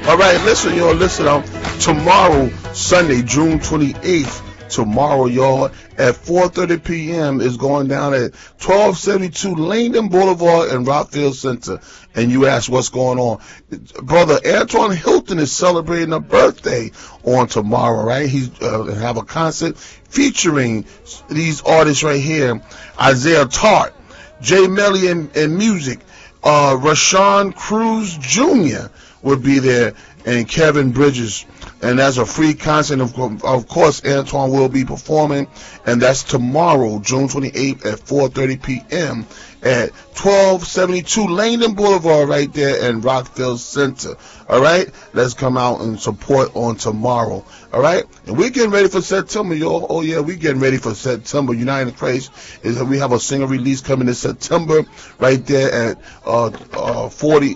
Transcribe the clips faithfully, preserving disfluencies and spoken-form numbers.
All right, listen, y'all. Listen, um, tomorrow, Sunday, June twenty-eighth. Tomorrow, y'all, at four thirty p.m. is going down at twelve seventy-two Langdon Boulevard in Rockville Center. And you ask what's going on. Brother Antoine Hilton is celebrating a birthday on tomorrow, right? He's uh, have a concert featuring these artists right here. Isaiah Tart, Jay Melly and, and music. Uh, Rashawn Cruz Junior will be there, and Kevin Bridges. And that's a free concert. Of, of course, Antoine will be performing, and that's tomorrow, June twenty-eighth at four thirty p.m. at twelve seventy-two Langdon Boulevard right there in Rockville Center. All right? Let's come out and support on tomorrow. All right? And we're getting ready for September, y'all. Oh, yeah, we're getting ready for September. United Christ is we have a single release coming in September right there at uh, uh, forty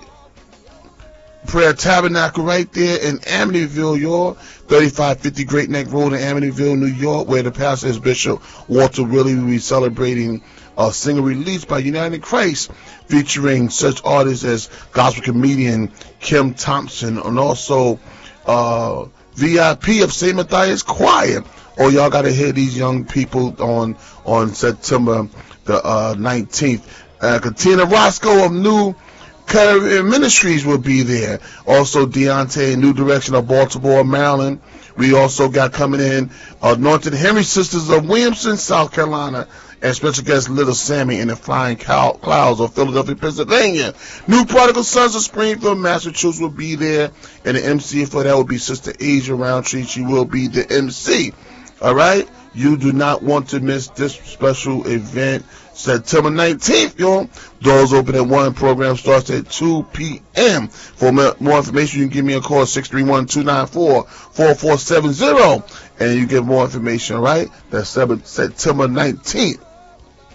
Prayer Tabernacle right there in Amityville, y'all. thirty-five fifty Great Neck Road in Amityville, New York, where the pastor is Bishop Walter Willie. Will be celebrating a single release by United Christ featuring such artists as gospel comedian Kim Thompson and also uh, V I P of Saint Matthias Choir. Oh, y'all got to hear these young people on, on September the uh, nineteenth. Uh, Katina Roscoe of New Caribbean Ministries will be there. Also, Deontay, New Direction of Baltimore, Maryland. We also got coming in Anointed Henry Sisters of Williamson, South Carolina, and special guest Little Sammy in the Flying Clouds of Philadelphia, Pennsylvania. New Prodigal Sons of Springfield, Massachusetts will be there, and the M C for that will be Sister Asia Roundtree. She will be the M C. All right? You do not want to miss this special event. September nineteenth, y'all. Doors open at one. Program starts at two p.m. For more information, you can give me a call, six three one, two nine four, four four seven zero. And you get more information, right? That's September nineteenth.